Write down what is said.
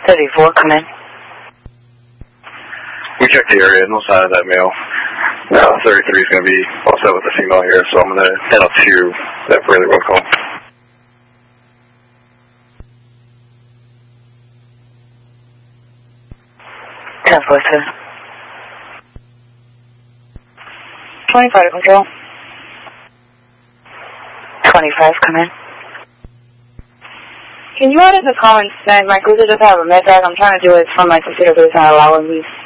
34, come in. We checked the area, no sign of that male. 33 is going to be all set with the female here, so I'm going to head up to that further road call. Ten 4-2. 25 to control. 25, come in. Can you add in the comments that my cruiser just have a med bag? I'm trying to do it from my computer, but it's not allowing me.